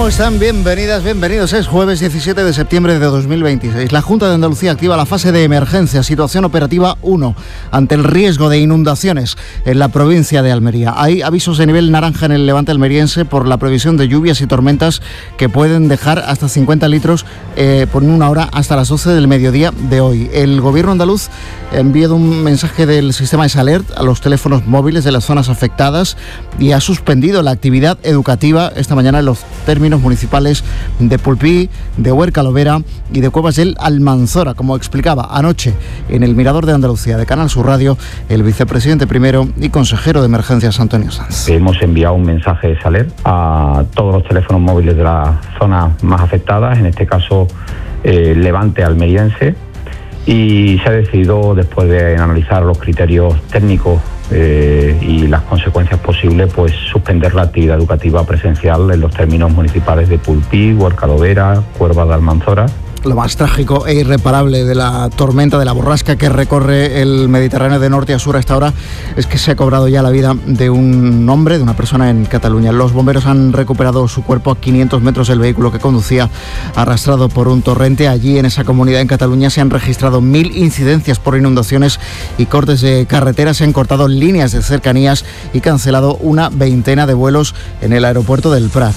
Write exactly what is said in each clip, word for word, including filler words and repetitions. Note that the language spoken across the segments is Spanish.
¿Cómo están? Bienvenidas, bienvenidos. Es jueves diecisiete de septiembre de dos mil veintiséis. La Junta de Andalucía activa la fase de emergencia, situación operativa uno, ante el riesgo de inundaciones en la provincia de Almería. Hay avisos de nivel naranja en el levante almeriense por la previsión de lluvias y tormentas que pueden dejar hasta cincuenta litros eh, por una hora hasta las doce del mediodía de hoy. El gobierno andaluz ha enviado un mensaje del sistema S-Alert a los teléfonos móviles de las zonas afectadas y ha suspendido la actividad educativa esta mañana en los términos municipales de Pulpí, de Huerca-Lovera y de Cuevas del Almanzora, como explicaba anoche en el Mirador de Andalucía de Canal Sur Radio el vicepresidente primero y consejero de Emergencias, Antonio Sanz. Hemos enviado un mensaje de Saler a todos los teléfonos móviles de las zonas más afectadas, en este caso eh, Levante almeriense, y se ha decidido, después de analizar los criterios técnicos Eh, y las consecuencias posibles, pues suspender la actividad educativa presencial en los términos municipales de Pulpí, Huerca-Lovera, Cuevas de Almanzora. Lo más trágico e irreparable de la tormenta, de la borrasca que recorre el Mediterráneo de norte a sur a esta hora, es que se ha cobrado ya la vida de un hombre, de una persona en Cataluña. Los bomberos han recuperado su cuerpo a quinientos metros del vehículo que conducía, arrastrado por un torrente. Allí, en esa comunidad, en Cataluña, se han registrado mil incidencias por inundaciones y cortes de carretera. Se han cortado líneas de cercanías y cancelado una veintena de vuelos en el aeropuerto del Prat.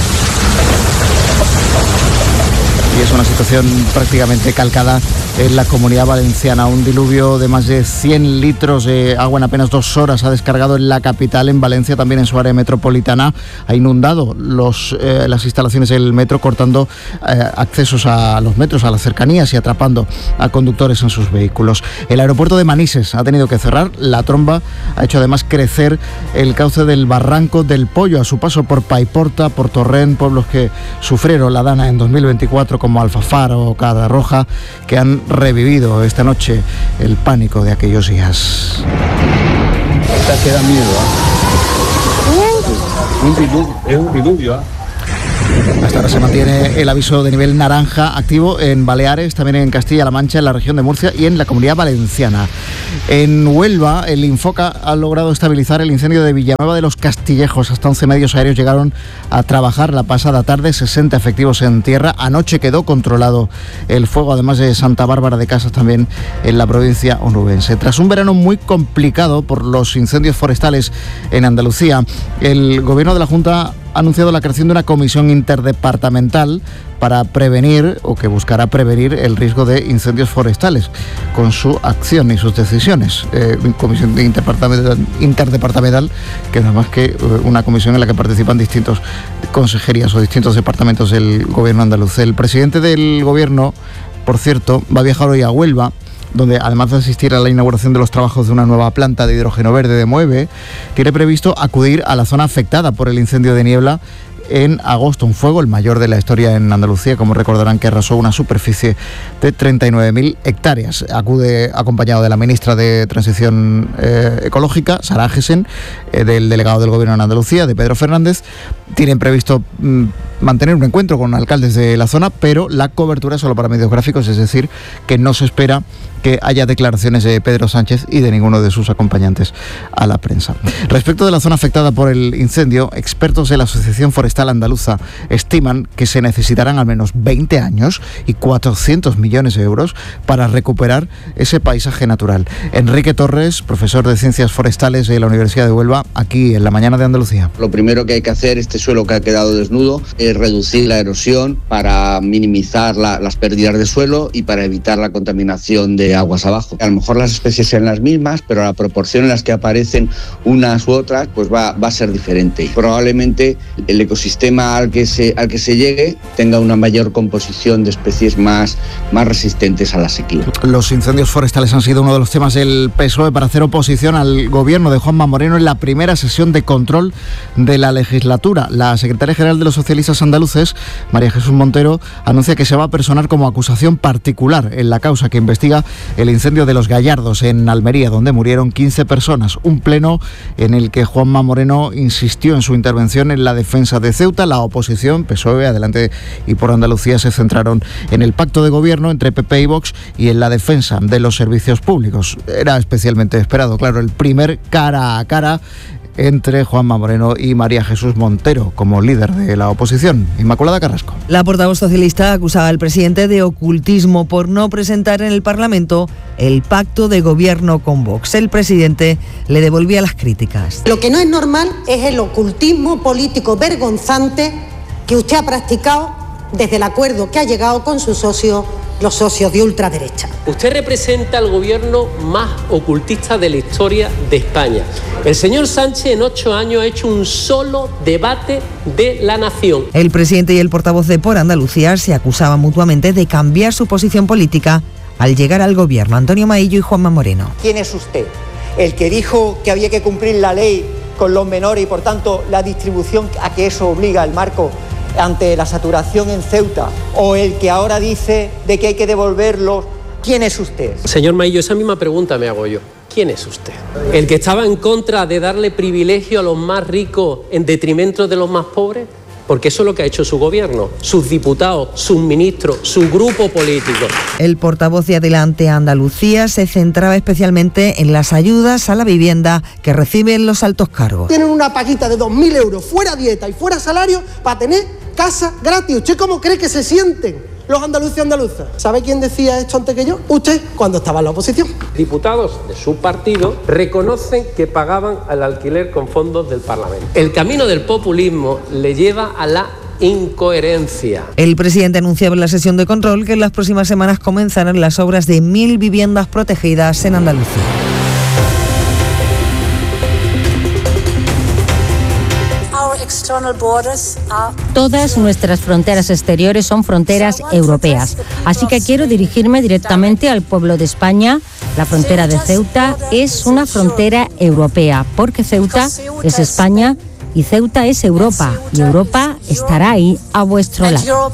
Y es una situación prácticamente calcada en la Comunidad Valenciana. Un diluvio de más de cien litros de agua en apenas dos horas ha descargado en la capital, en Valencia, también en su área metropolitana. Ha inundado los, eh, las instalaciones del metro, cortando eh, accesos a los metros, a las cercanías, y atrapando a conductores en sus vehículos. El aeropuerto de Manises ha tenido que cerrar. La tromba ha hecho además crecer el cauce del Barranco del Pollo a su paso por Paiporta, por Torrent, pueblos que sufrieron la dana en dos mil veinticuatro, como Alfafar o Cadarroja, que han revivido esta noche el pánico de aquellos días. Esta que da miedo, ¿eh? Un diluvio, es un diluvio, ¿eh? Hasta ahora se mantiene el aviso de nivel naranja activo en Baleares, también en Castilla-La Mancha, en la región de Murcia y en la Comunidad Valenciana. En Huelva, el Infoca ha logrado estabilizar el incendio de Villanueva de los Castillejos. Hasta once medios aéreos llegaron a trabajar la pasada tarde, sesenta efectivos en tierra. Anoche quedó controlado el fuego, además de Santa Bárbara de Casas, también en la provincia onubense. Tras un verano muy complicado por los incendios forestales en Andalucía, el gobierno de la Junta ha anunciado la creación de una comisión interdepartamental para prevenir, o que buscará prevenir, el riesgo de incendios forestales con su acción y sus decisiones. Eh, comisión interdepartamental, interdepartamental, que no es más que una comisión en la que participan distintas consejerías o distintos departamentos del gobierno andaluz. El presidente del gobierno, por cierto, va a viajar hoy a Huelva, donde, además de asistir a la inauguración de los trabajos de una nueva planta de hidrógeno verde de Moeve, tiene previsto acudir a la zona afectada por el incendio de Niebla en agosto, un fuego, el mayor de la historia en Andalucía, como recordarán, que arrasó una superficie de treinta y nueve mil hectáreas. Acude acompañado de la ministra de Transición eh, Ecológica, Sara Agesen, eh, del delegado del Gobierno en Andalucía, de Pedro Fernández. Tienen previsto mm, mantener un encuentro con alcaldes de la zona, pero la cobertura es solo para medios gráficos, es decir, que no se espera que haya declaraciones de Pedro Sánchez y de ninguno de sus acompañantes a la prensa. Respecto de la zona afectada por el incendio, expertos de la Asociación Forestal Andaluza estiman que se necesitarán al menos veinte años y cuatrocientos millones de euros para recuperar ese paisaje natural. Enrique Torres, profesor de Ciencias Forestales de la Universidad de Huelva, aquí en La Mañana de Andalucía. Lo primero que hay que hacer, este suelo que ha quedado desnudo, es reducir la erosión para minimizar la, las pérdidas de suelo y para evitar la contaminación de aguas abajo. A lo mejor las especies sean las mismas, pero la proporción en las que aparecen unas u otras pues va, va a ser diferente. Y probablemente el ecosistema al que se, al que se llegue tenga una mayor composición de especies más, más resistentes a la sequía. Los incendios forestales han sido uno de los temas del P S O E para hacer oposición al gobierno de Juanma Moreno en la primera sesión de control de la legislatura. La secretaria general de los socialistas andaluces, María Jesús Montero, anuncia que se va a personar como acusación particular en la causa que investiga el incendio de Los Gallardos en Almería, donde murieron quince personas. Un pleno en el que Juanma Moreno insistió en su intervención en la defensa de Ceuta. La oposición, P S O E, Adelante y por Andalucía, se centraron en el pacto de gobierno entre P P y Vox y en la defensa de los servicios públicos. Era especialmente esperado, claro, el primer cara a cara entre Juanma Moreno y María Jesús Montero como líder de la oposición. Inmaculada Carrasco. La portavoz socialista acusaba al presidente de ocultismo por no presentar en el Parlamento el pacto de gobierno con Vox. El presidente le devolvía las críticas. Lo que no es normal es el ocultismo político vergonzante que usted ha practicado desde el acuerdo que ha llegado con sus socios, los socios de ultraderecha. Usted representa al gobierno más ocultista de la historia de España. El señor Sánchez en ocho años ha hecho un solo debate de la nación. El presidente y el portavoz de Por Andalucía se acusaban mutuamente de cambiar su posición política al llegar al gobierno. Antonio Maillo y Juanma Moreno. ¿Quién es usted? ¿El que dijo que había que cumplir la ley con los menores y por tanto la distribución a que eso obliga el marco ante la saturación en Ceuta? ¿O el que ahora dice de que hay que devolverlos? ¿Quién es usted? Señor Maillo, esa misma pregunta me hago yo. ¿Quién es usted? ¿El que estaba en contra de darle privilegio a los más ricos en detrimento de los más pobres? Porque eso es lo que ha hecho su gobierno, sus diputados, sus ministros, su grupo político. El portavoz de Adelante Andalucía se centraba especialmente en las ayudas a la vivienda que reciben los altos cargos. Tienen una paguita de dos mil euros fuera dieta y fuera salario para tener casa gratis. ¿Usted cómo cree que se sienten los andaluces y andaluzas? ¿Sabe quién decía esto antes que yo? Usted, cuando estaba en la oposición. Diputados de su partido reconocen que pagaban al alquiler con fondos del Parlamento. El camino del populismo le lleva a la incoherencia. El presidente anunciaba en la sesión de control que en las próximas semanas comenzarán las obras de mil viviendas protegidas en Andalucía. Todas nuestras fronteras exteriores son fronteras europeas, así que quiero dirigirme directamente al pueblo de España. La frontera de Ceuta es una frontera europea, porque Ceuta es España y Ceuta es Europa, y Europa estará ahí a vuestro lado.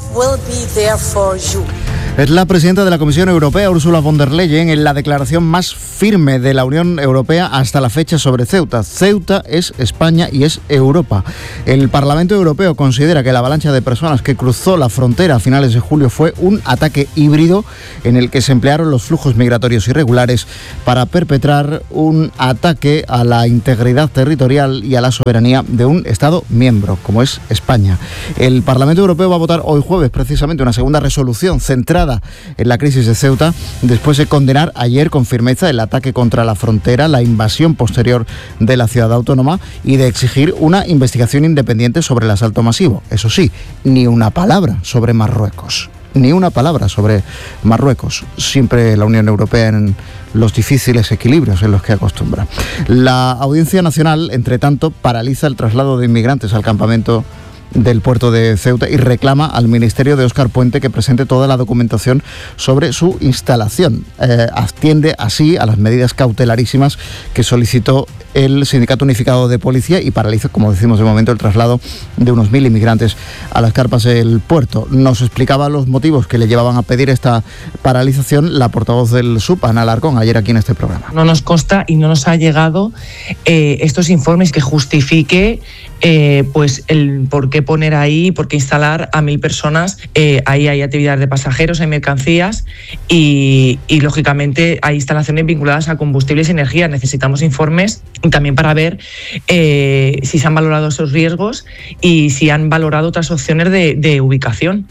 Es la presidenta de la Comisión Europea, Ursula von der Leyen, en la declaración más firme de la Unión Europea hasta la fecha sobre Ceuta. Ceuta es España y es Europa. El Parlamento Europeo considera que la avalancha de personas que cruzó la frontera a finales de julio fue un ataque híbrido en el que se emplearon los flujos migratorios irregulares para perpetrar un ataque a la integridad territorial y a la soberanía de un Estado miembro, como es España. El Parlamento Europeo va a votar hoy jueves precisamente una segunda resolución centrada en la crisis de Ceuta, después de condenar ayer con firmeza el ataque contra la frontera, la invasión posterior de la ciudad autónoma y de exigir una investigación independiente sobre el asalto masivo. Eso sí, ni una palabra sobre Marruecos. Ni una palabra sobre Marruecos. Siempre la Unión Europea en los difíciles equilibrios en los que acostumbra. La Audiencia Nacional, entre tanto, paraliza el traslado de inmigrantes al campamento del puerto de Ceuta y reclama al Ministerio de Óscar Puente que presente toda la documentación sobre su instalación. Eh, atiende así a las medidas cautelarísimas que solicitó el Sindicato Unificado de Policía y paraliza, como decimos de momento, el traslado de unos mil inmigrantes a las carpas del puerto. Nos explicaba los motivos que le llevaban a pedir esta paralización la portavoz del S U P, Ana Alarcón, ayer aquí en este programa. No nos consta y no nos ha llegado eh, estos informes que justifique eh, pues el por qué poner ahí, por qué instalar a mil personas. Eh, ahí hay actividades de pasajeros, hay mercancías y, y lógicamente hay instalaciones vinculadas a combustibles y energía. Necesitamos informes y también para ver eh, si se han valorado esos riesgos y si han valorado otras opciones de, de ubicación.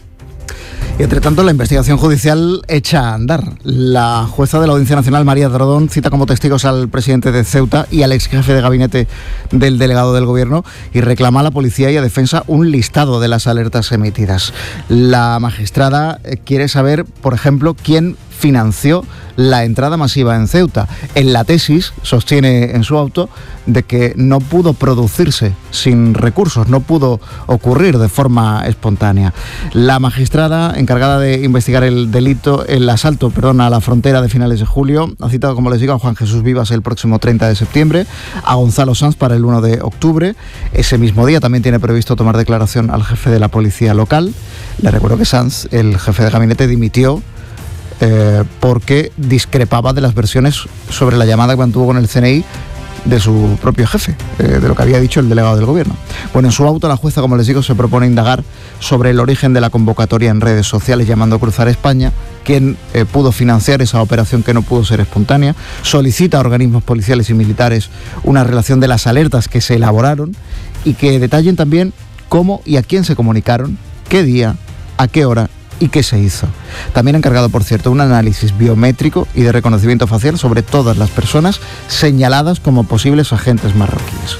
Y entre tanto, la investigación judicial echa a andar. La jueza de la Audiencia Nacional, María Drodón, cita como testigos al presidente de Ceuta y al ex jefe de gabinete del delegado del gobierno y reclama a la policía y a defensa un listado de las alertas emitidas. La magistrada quiere saber, por ejemplo, quién financió la entrada masiva en Ceuta. En la tesis sostiene en su auto de que no pudo producirse sin recursos, no pudo ocurrir de forma espontánea. La magistrada encargada de investigar el delito, el asalto, perdón, a la frontera de finales de julio, ha citado, como les digo, a Juan Jesús Vivas el próximo treinta de septiembre, a Gonzalo Sanz para el uno de octubre. Ese mismo día también tiene previsto tomar declaración al jefe de la policía local. Le recuerdo que Sanz, el jefe de gabinete, dimitió Eh, porque discrepaba de las versiones sobre la llamada que mantuvo con el C N I de su propio jefe, eh, de lo que había dicho el delegado del gobierno. Bueno, en su auto la jueza, como les digo, se propone indagar sobre el origen de la convocatoria en redes sociales llamando a Cruzar España, quién eh, pudo financiar esa operación que no pudo ser espontánea, solicita a organismos policiales y militares una relación de las alertas que se elaboraron y que detallen también cómo y a quién se comunicaron, qué día, a qué hora y qué se hizo. También ha encargado, por cierto, un análisis biométrico y de reconocimiento facial sobre todas las personas señaladas como posibles agentes marroquíes.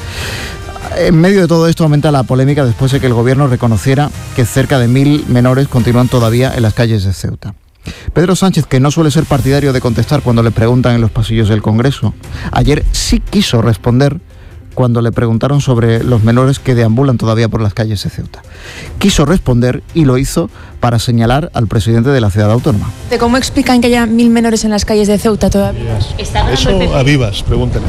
En medio de todo esto aumenta la polémica después de que el gobierno reconociera que cerca de mil menores continúan todavía en las calles de Ceuta. Pedro Sánchez, que no suele ser partidario de contestar cuando le preguntan en los pasillos del Congreso, ayer sí quiso responder cuando le preguntaron sobre los menores que deambulan todavía por las calles de Ceuta. Quiso responder y lo hizo para señalar al presidente de la ciudad autónoma. ¿Cómo explican que haya mil menores en las calles de Ceuta todavía? Eso a Vivas, pregúntenle.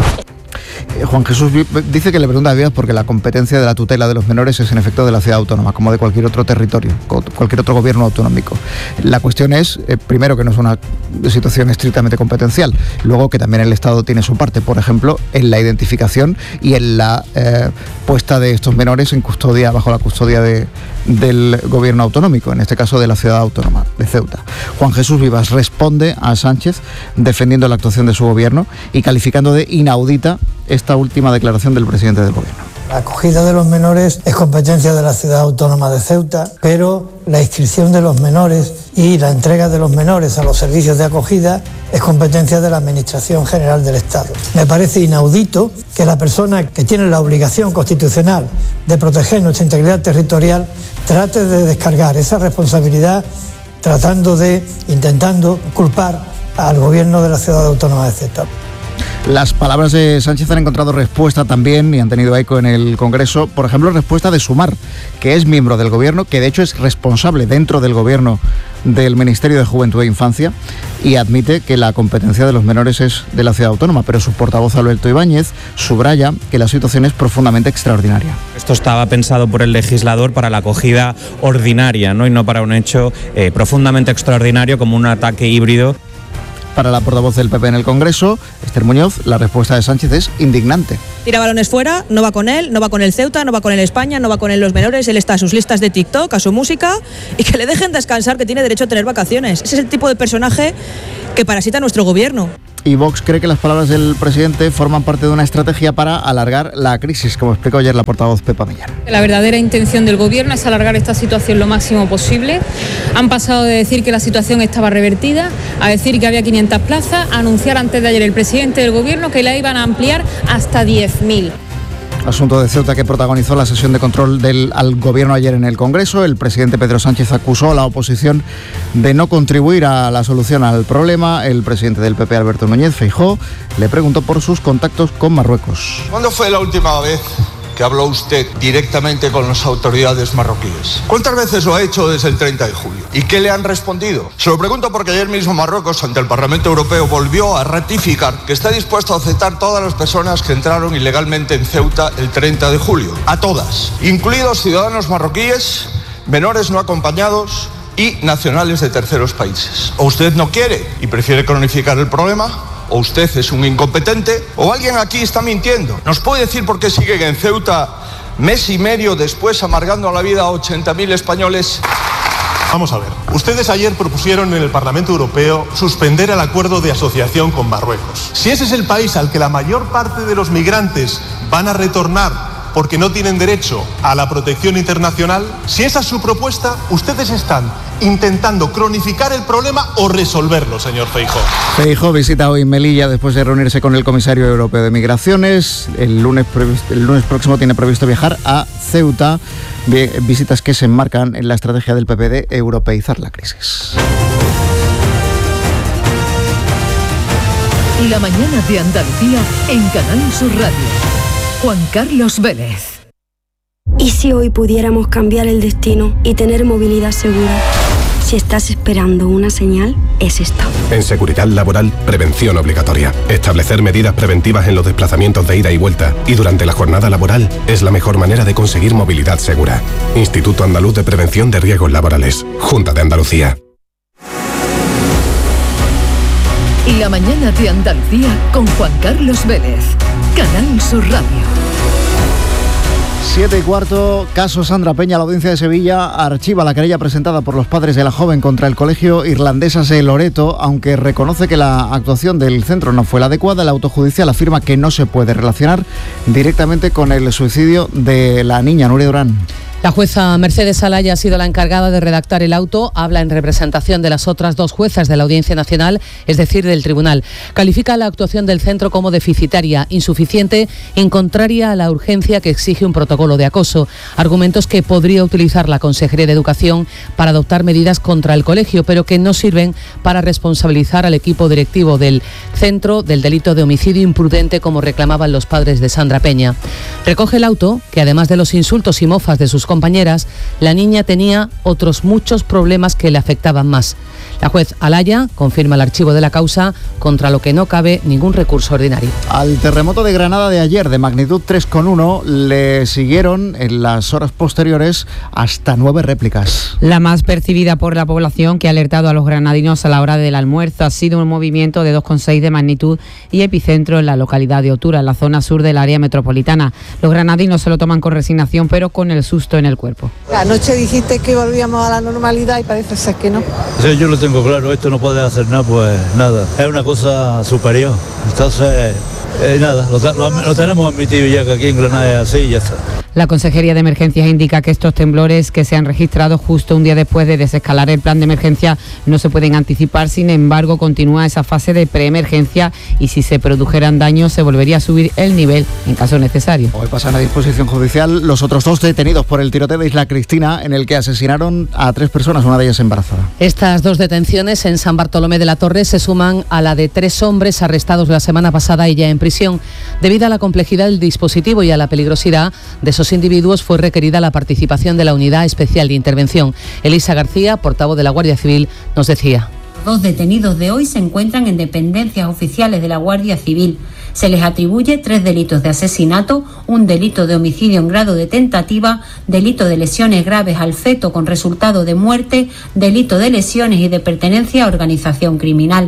Juan Jesús dice que le pregunta a Vivas porque la competencia de la tutela de los menores es en efecto de la ciudad autónoma, como de cualquier otro territorio, cualquier otro gobierno autonómico. La cuestión es, eh, primero, que no es una situación estrictamente competencial, luego que también el Estado tiene su parte, por ejemplo, en la identificación y en la eh, puesta de estos menores en custodia, bajo la custodia de, del gobierno autonómico, en este caso de la ciudad autónoma de Ceuta. Juan Jesús Vivas responde a Sánchez defendiendo la actuación de su gobierno y calificando de inaudita esta última declaración del presidente del gobierno. La acogida de los menores es competencia de la ciudad autónoma de Ceuta, pero la inscripción de los menores y la entrega de los menores a los servicios de acogida es competencia de la Administración General del Estado. Me parece inaudito que la persona que tiene la obligación constitucional de proteger nuestra integridad territorial trate de descargar esa responsabilidad tratando de, intentando culpar al gobierno de la ciudad autónoma de Ceuta. Las palabras de Sánchez han encontrado respuesta también y han tenido eco en el Congreso. Por ejemplo, respuesta de Sumar, que es miembro del Gobierno, que de hecho es responsable dentro del Gobierno del Ministerio de Juventud e Infancia y admite que la competencia de los menores es de la ciudad autónoma, pero su portavoz Alberto Ibáñez subraya que la situación es profundamente extraordinaria. Esto estaba pensado por el legislador para la acogida ordinaria, ¿no? Y no para un hecho eh, profundamente extraordinario como un ataque híbrido. Para la portavoz del P P en el Congreso, Esther Muñoz, la respuesta de Sánchez es indignante. Tira balones fuera, no va con él, no va con el Ceuta, no va con el España, no va con él los menores, él está a sus listas de TikTok, a su música y que le dejen descansar, que tiene derecho a tener vacaciones. Ese es el tipo de personaje que parasita nuestro gobierno. Y Vox cree que las palabras del presidente forman parte de una estrategia para alargar la crisis, como explicó ayer la portavoz Pepa Millán. La verdadera intención del gobierno es alargar esta situación lo máximo posible. Han pasado de decir que la situación estaba revertida a decir que había quinientas plazas, a anunciar antes de ayer el presidente del gobierno que la iban a ampliar hasta diez mil. Asunto de Ceuta que protagonizó la sesión de control del al gobierno ayer en el Congreso. El presidente Pedro Sánchez acusó a la oposición de no contribuir a la solución al problema. El presidente del P P, Alberto Núñez Feijóo, le preguntó por sus contactos con Marruecos. ¿Cuándo fue la última vez que habló usted directamente con las autoridades marroquíes? ¿Cuántas veces lo ha hecho desde el treinta de julio? ¿Y qué le han respondido? Se lo pregunto porque ayer mismo Marruecos, ante el Parlamento Europeo, volvió a ratificar que está dispuesto a aceptar todas las personas que entraron ilegalmente en Ceuta el treinta de julio. A todas, incluidos ciudadanos marroquíes, menores no acompañados y nacionales de terceros países. ¿O usted no quiere y prefiere cronificar el problema? ¿O usted es un incompetente? ¿O alguien aquí está mintiendo? ¿Nos puede decir por qué siguen en Ceuta mes y medio después amargando la vida a ochenta mil españoles? Vamos a ver, ustedes ayer propusieron en el Parlamento Europeo suspender el acuerdo de asociación con Marruecos. Si ese es el país al que la mayor parte de los migrantes van a retornar porque no tienen derecho a la protección internacional, si esa es su propuesta, ustedes están intentando cronificar el problema o resolverlo, señor Feijóo. Feijóo visita hoy Melilla después de reunirse con el comisario europeo de Migraciones. El lunes, el lunes próximo tiene previsto viajar a Ceuta, visitas que se enmarcan en la estrategia del P P de europeizar la crisis. La mañana de Andalucía en Canal Sur Radio. Juan Carlos Vélez. ¿Y si hoy pudiéramos cambiar el destino y tener movilidad segura? Si estás esperando una señal, es esta. En Seguridad Laboral, prevención obligatoria. Establecer medidas preventivas en los desplazamientos de ida y vuelta y durante la jornada laboral es la mejor manera de conseguir movilidad segura. Instituto Andaluz de Prevención de Riesgos Laborales. Junta de Andalucía. La mañana de Andalucía con Juan Carlos Vélez. Canal Sur Radio. Siete y cuarto, caso Sandra Peña. La audiencia de Sevilla archiva la querella presentada por los padres de la joven contra el colegio Irlandesas de Loreto, aunque reconoce que la actuación del centro no fue la adecuada. El auto judicial afirma que no se puede relacionar directamente con el suicidio de la niña Nuria Durán. La jueza Mercedes Alaya ha sido la encargada de redactar el auto. Habla en representación de las otras dos juezas de la Audiencia Nacional, es decir, del tribunal. Califica la actuación del centro como deficitaria, insuficiente y contraria a la urgencia que exige un protocolo de acoso. Argumentos que podría utilizar la Consejería de Educación para adoptar medidas contra el colegio, pero que no sirven para responsabilizar al equipo directivo del centro del delito de homicidio imprudente, como reclamaban los padres de Sandra Peña. Recoge el auto que, además de los insultos y mofas de sus compañeras, la niña tenía otros muchos problemas que le afectaban más. La juez Alaya confirma el archivo de la causa, contra lo que no cabe ningún recurso ordinario. Al terremoto de Granada de ayer, de magnitud tres coma uno, le siguieron en las horas posteriores hasta nueve réplicas. La más percibida por la población, que ha alertado a los granadinos a la hora del almuerzo, ha sido un movimiento de dos coma seis de magnitud y epicentro en la localidad de Otura, en la zona sur del área metropolitana. Los granadinos se lo toman con resignación, pero con el susto en el cuerpo. Anoche dijiste que volvíamos a la normalidad y parece ser que no. Sí, yo lo tengo claro, esto no puede hacer nada, pues nada, es una cosa superior. Entonces, eh, nada, lo, lo, lo tenemos admitido ya que aquí en Granada es así y ya está. La Consejería de Emergencias indica que estos temblores, que se han registrado justo un día después de desescalar el plan de emergencia, no se pueden anticipar. Sin embargo, continúa esa fase de preemergencia y si se produjeran daños se volvería a subir el nivel en caso necesario. Hoy pasan a disposición judicial los otros dos detenidos por el tiroteo de Isla Cristina, en el que asesinaron a tres personas, una de ellas embarazada. Estas dos detenciones en San Bartolomé de la Torre se suman a la de tres hombres arrestados la semana pasada y ya en prisión. Debido a la complejidad del dispositivo y a la peligrosidad de esos individuos, fue requerida la participación de la Unidad Especial de Intervención. Elisa García, portavoz de la Guardia Civil, nos decía: Dos detenidos de hoy se encuentran en dependencias oficiales de la Guardia Civil. Se les atribuye tres delitos de asesinato, un delito de homicidio en grado de tentativa, delito de lesiones graves al feto con resultado de muerte, delito de lesiones y de pertenencia a organización criminal.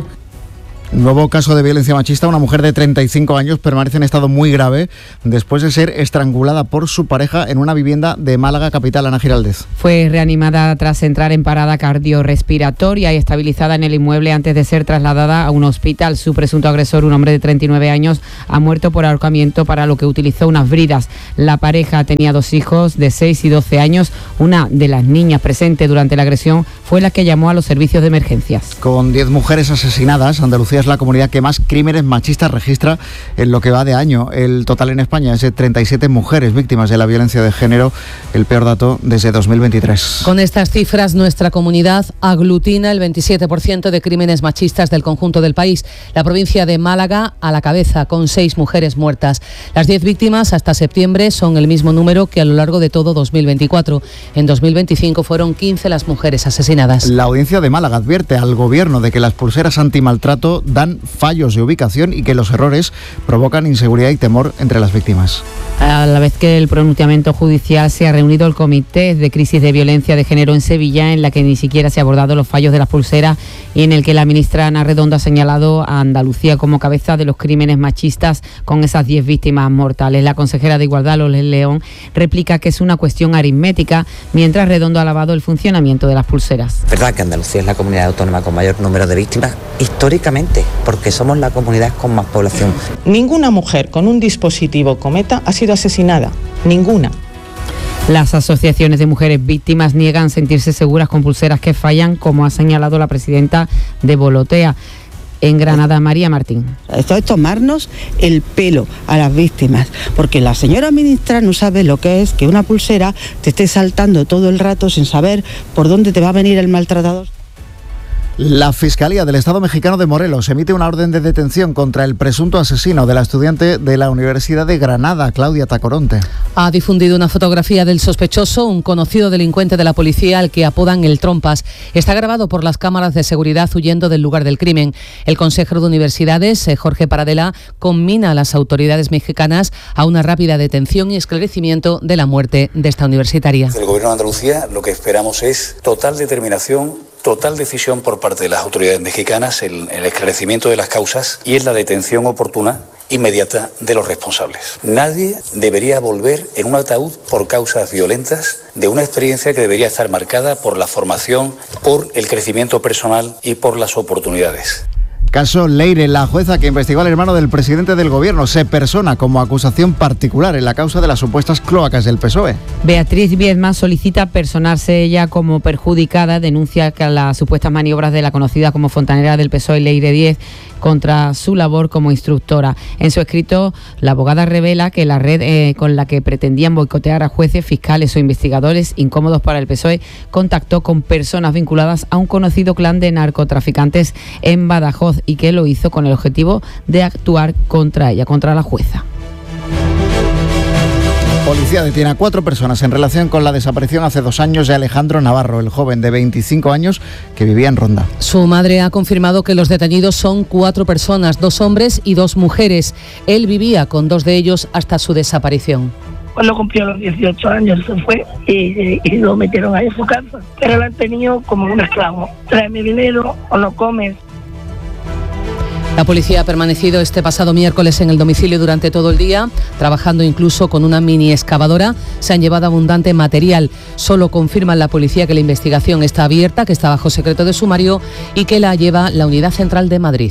Nuevo caso de violencia machista. Una mujer de treinta y cinco años permanece en estado muy grave después de ser estrangulada por su pareja en una vivienda de Málaga capital. Ana Giraldez. Fue reanimada tras entrar en parada cardiorrespiratoria y estabilizada en el inmueble antes de ser trasladada a un hospital. Su presunto agresor, un hombre de treinta y nueve años, ha muerto por ahorcamiento, para lo que utilizó unas bridas. La pareja tenía dos hijos de seis y doce años. Una de las niñas presente durante la agresión fue la que llamó a los servicios de emergencias. Con diez mujeres asesinadas, Andalucía es la comunidad que más crímenes machistas registra en lo que va de año. El total en España es de treinta y siete mujeres víctimas de la violencia de género, el peor dato desde dos mil veintitrés. Con estas cifras, nuestra comunidad aglutina el veintisiete por ciento de crímenes machistas del conjunto del país. La provincia de Málaga a la cabeza, con seis mujeres muertas. Las diez víctimas hasta septiembre son el mismo número que a lo largo de todo dos mil veinticuatro. En dos mil veinticinco fueron quince las mujeres asesinadas. La audiencia de Málaga advierte al gobierno de que las pulseras antimaltrato dan fallos de ubicación y que los errores provocan inseguridad y temor entre las víctimas. A la vez que el pronunciamiento judicial, se ha reunido el Comité de Crisis de Violencia de Género en Sevilla, en la que ni siquiera se ha abordado los fallos de las pulseras y en el que la ministra Ana Redondo ha señalado a Andalucía como cabeza de los crímenes machistas con esas diez víctimas mortales. La consejera de Igualdad, Loles León, replica que es una cuestión aritmética, mientras Redondo ha alabado el funcionamiento de las pulseras. Es verdad que Andalucía es la comunidad autónoma con mayor número de víctimas históricamente, porque somos la comunidad con más población. Ninguna mujer con un dispositivo Cometa ha sido asesinada, ninguna. Las asociaciones de mujeres víctimas niegan sentirse seguras con pulseras que fallan, como ha señalado la presidenta de Volotea. En Granada, María Martín. Esto es tomarnos el pelo a las víctimas, porque la señora ministra no sabe lo que es que una pulsera te esté saltando todo el rato sin saber por dónde te va a venir el maltratador. La Fiscalía del Estado mexicano de Morelos emite una orden de detención contra el presunto asesino de la estudiante de la Universidad de Granada, Claudia Tacoronte. Ha difundido una fotografía del sospechoso, un conocido delincuente de la policía al que apodan el Trompas. Está grabado por las cámaras de seguridad huyendo del lugar del crimen. El consejero de Universidades, Jorge Paradela, conmina a las autoridades mexicanas a una rápida detención y esclarecimiento de la muerte de esta universitaria. Del Gobierno de Andalucía lo que esperamos es total determinación, total decisión por parte de las autoridades mexicanas en el esclarecimiento de las causas y en la detención oportuna inmediata de los responsables. Nadie debería volver en un ataúd por causas violentas de una experiencia que debería estar marcada por la formación, por el crecimiento personal y por las oportunidades. Caso Leire, la jueza que investigó al hermano del presidente del gobierno se persona como acusación particular en la causa de las supuestas cloacas del P S O E. Beatriz Viedma solicita personarse ella como perjudicada, denuncia que las supuestas maniobras de la conocida como fontanera del P S O E, Leire Díez, contra su labor como instructora. En su escrito, la abogada revela que la red eh, con la que pretendían boicotear a jueces, fiscales o investigadores incómodos para el P S O E contactó con personas vinculadas a un conocido clan de narcotraficantes en Badajoz y que lo hizo con el objetivo de actuar contra ella, contra la jueza. Policía detiene a cuatro personas en relación con la desaparición hace dos años de Alejandro Navarro, el joven de veinticinco años que vivía en Ronda. Su madre ha confirmado que los detenidos son cuatro personas, dos hombres y dos mujeres. Él vivía con dos de ellos hasta su desaparición. Cuando cumplió los dieciocho años se fue y, y lo metieron ahí en su casa. Pero lo han tenido como un esclavo. Tráeme dinero o no comes. La policía ha permanecido este pasado miércoles en el domicilio durante todo el día, trabajando incluso con una mini excavadora. Se han llevado abundante material. Solo confirman la policía que la investigación está abierta, que está bajo secreto de sumario y que la lleva la Unidad Central de Madrid.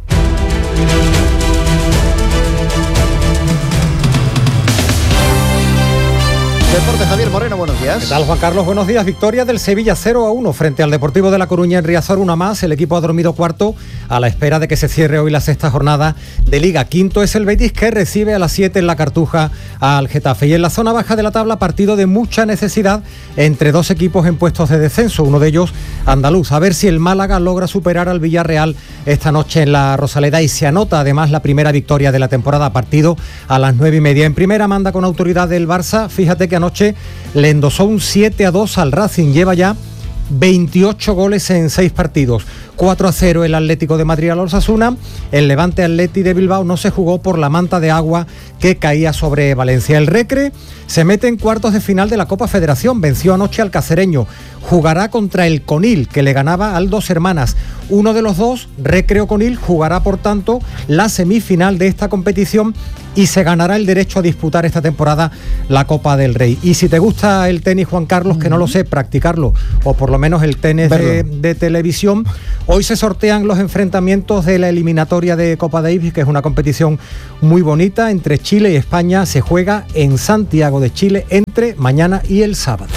Deporte, Javier Moreno, buenos días. ¿Qué tal, Juan Carlos? Buenos días. Victoria del Sevilla cero a uno frente al Deportivo de La Coruña en Riazor, una más. El equipo ha dormido cuarto a la espera de que se cierre hoy la sexta jornada de Liga. Quinto es el Betis, que recibe a las siete en la Cartuja al Getafe. Y en la zona baja de la tabla, partido de mucha necesidad entre dos equipos en puestos de descenso, uno de ellos andaluz. A ver si el Málaga logra superar al Villarreal esta noche en la Rosaleda y se anota además la primera victoria de la temporada. Partido a las nueve y media. En primera manda con autoridad del Barça. Fíjate que anoche le endosó un siete a dos al Racing. Lleva ya veintiocho goles en seis partidos. cuatro a cero el Atlético de Madrid al Osasuna. El Levante Atleti de Bilbao no se jugó por la manta de agua que caía sobre Valencia. El Recre se mete en cuartos de final de la Copa Federación. Venció anoche al Cacereño. Jugará contra el Conil, que le ganaba al Dos Hermanas. Uno de los dos, Recre o Conil, jugará por tanto la semifinal de esta competición y se ganará el derecho a disputar esta temporada la Copa del Rey. Y si te gusta el tenis, Juan Carlos, que no lo sé, practicarlo, o por lo menos el tenis de, de televisión, hoy se sortean los enfrentamientos de la eliminatoria de Copa Davis, que es una competición muy bonita entre Chile y España. Se juega en Santiago de Chile entre mañana y el sábado.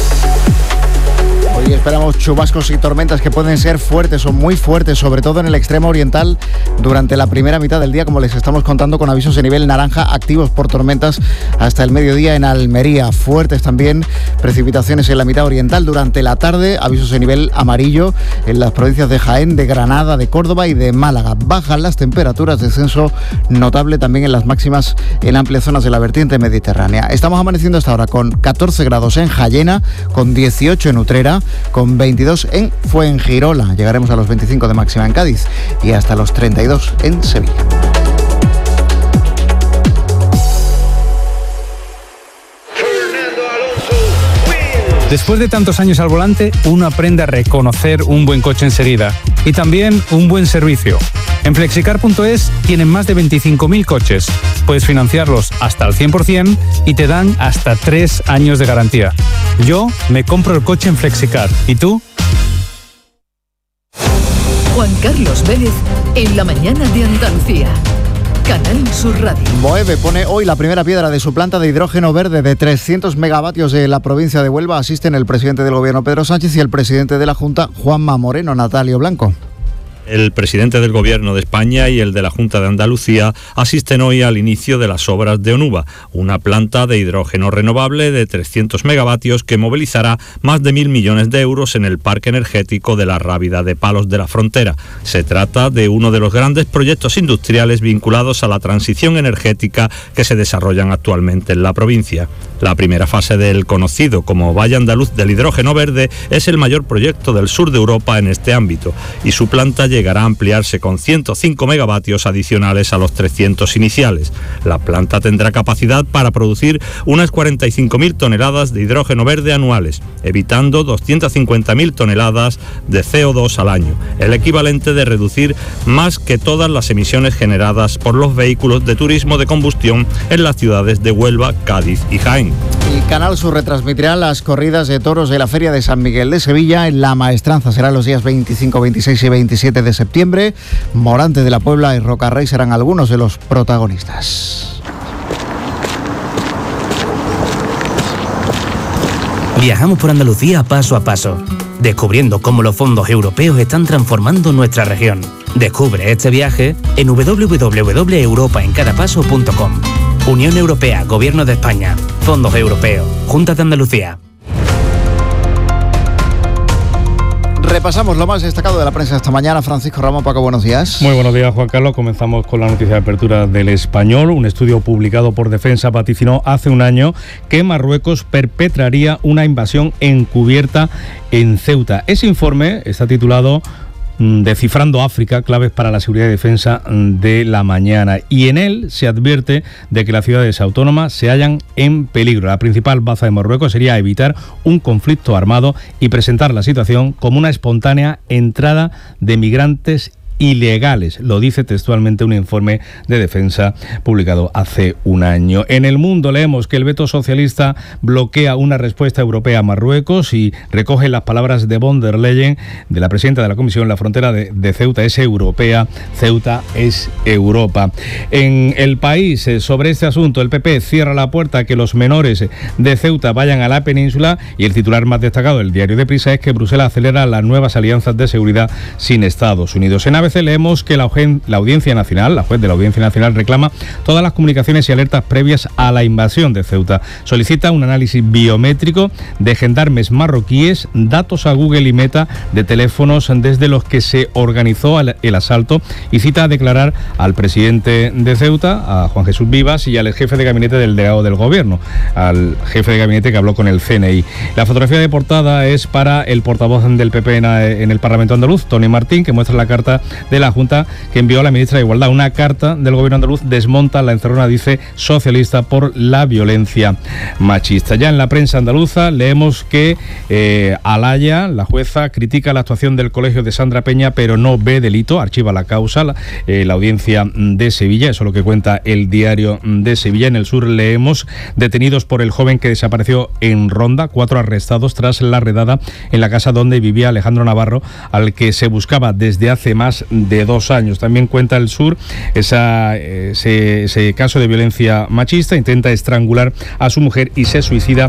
Hoy esperamos chubascos y tormentas que pueden ser fuertes o muy fuertes, sobre todo en el extremo oriental durante la primera mitad del día, como les estamos contando, con avisos de nivel naranja activos por tormentas hasta el mediodía en Almería. Fuertes también precipitaciones en la mitad oriental durante la tarde, avisos de nivel amarillo en las provincias de Jaén, de Granada, de Córdoba y de Málaga. Bajan las temperaturas, descenso notable también en las máximas en amplias zonas de la vertiente mediterránea. Estamos amaneciendo hasta ahora con catorce grados en Jayena, con dieciocho en Utrera, con veintidós en Fuengirola. Llegaremos a los veinticinco de máxima en Cádiz y hasta los treinta y dos en Sevilla. Después de tantos años al volante, uno aprende a reconocer un buen coche enseguida y también un buen servicio. En flexicar punto es tienen más de veinticinco mil coches. Puedes financiarlos hasta el cien por ciento y te dan hasta tres años de garantía. Yo me compro el coche en Flexicar. ¿Y tú? Juan Carlos Vélez en la mañana de Andalucía. Canal Sur Radio. Moeve pone hoy la primera piedra de su planta de hidrógeno verde de trescientos megavatios de la provincia de Huelva. Asisten el presidente del Gobierno, Pedro Sánchez, y el presidente de la Junta, Juanma Moreno. Natalio Blanco. El presidente del Gobierno de España y el de la Junta de Andalucía asisten hoy al inicio de las obras de Onuba, una planta de hidrógeno renovable de trescientos megavatios que movilizará más de mil millones de euros en el parque energético de la Rábida de Palos de la Frontera. Se trata de uno de los grandes proyectos industriales vinculados a la transición energética que se desarrollan actualmente en la provincia. La primera fase del conocido como Valle Andaluz del Hidrógeno Verde es el mayor proyecto del sur de Europa en este ámbito y su planta llega llegará a ampliarse con ciento cinco megavatios adicionales a los trescientos iniciales. La planta tendrá capacidad para producir unas cuarenta y cinco mil toneladas de hidrógeno verde anuales, evitando doscientas cincuenta mil toneladas de C O dos al año, el equivalente de reducir más que todas las emisiones generadas por los vehículos de turismo de combustión en las ciudades de Huelva, Cádiz y Jaén. Y Canal Sur retransmitirá las corridas de toros de la Feria de San Miguel de Sevilla. En La Maestranza serán los días veinticinco, veintiséis y veintisiete de septiembre. Morante de la Puebla y Rocarrey serán algunos de los protagonistas. Viajamos por Andalucía paso a paso, descubriendo cómo los fondos europeos están transformando nuestra región. Descubre este viaje en doble u doble u doble u punto europa en cada paso punto com. Unión Europea, Gobierno de España, Fondos Europeos, Junta de Andalucía. Repasamos lo más destacado de la prensa esta mañana. Francisco Ramón, Paco, buenos días. Muy buenos días, Juan Carlos. Comenzamos con la noticia de apertura del Español. Un estudio publicado por Defensa vaticinó hace un año que Marruecos perpetraría una invasión encubierta en Ceuta. Ese informe está titulado Descifrando África, claves para la seguridad y defensa de la mañana. Y en él se advierte de que las ciudades autónomas se hallan en peligro. La principal baza de Marruecos sería evitar un conflicto armado y presentar la situación como una espontánea entrada de migrantes ilegales, lo dice textualmente un informe de Defensa publicado hace un año. En El Mundo leemos que el veto socialista bloquea una respuesta europea a Marruecos y recoge las palabras de von der Leyen, de la presidenta de la Comisión. La frontera de, de Ceuta es europea, Ceuta es Europa. En El País, sobre este asunto, el P P cierra la puerta a que los menores de Ceuta vayan a la península, y el titular más destacado del diario Deprisa es que Bruselas acelera las nuevas alianzas de seguridad sin Estados Unidos. En A B C leemos que la, la Audiencia Nacional, la juez de la Audiencia Nacional, reclama todas las comunicaciones y alertas previas a la invasión de Ceuta. Solicita un análisis biométrico de gendarmes marroquíes, datos a Google y Meta de teléfonos desde los que se organizó el, el asalto, y cita a declarar al presidente de Ceuta, a Juan Jesús Vivas, y al jefe de gabinete del delegado del gobierno, al jefe de gabinete que habló con el C N I. La fotografía de portada es para el portavoz del P P en, en el Parlamento andaluz, Tony Martín, que muestra la carta de la Junta que envió a la ministra de Igualdad. Una carta del gobierno andaluz desmonta la encerrona, dice, socialista por la violencia machista. Ya en la prensa andaluza leemos que eh, Alaya, la jueza, critica la actuación del colegio de Sandra Peña, pero no ve delito, archiva la causa. La, eh, la audiencia de Sevilla, eso es lo que cuenta el diario de Sevilla. En El Sur leemos detenidos por el joven que desapareció en Ronda, cuatro arrestados tras la redada en la casa donde vivía Alejandro Navarro, al que se buscaba desde hace más de dos años. También cuenta El Sur esa, ese, ese caso de violencia machista. Intenta estrangular a su mujer y se suicida